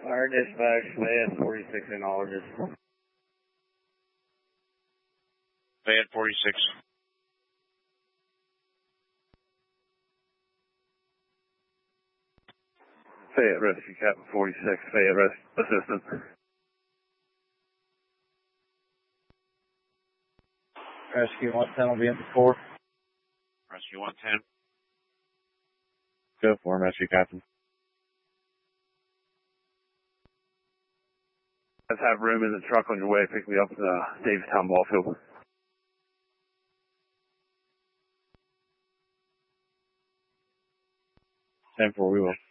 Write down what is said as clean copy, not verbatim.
Fire dispatch, Fayette 46 in Aldridge. Fayette 46. Fayette Rescue, Captain 46, Fayette Assistant. Rescue 110 will be in the 4. Rescue 110. Go for him, Rescue Captain. Let's have room in the truck on your way. Pick me up in Davistown ball field. 10-4, we will.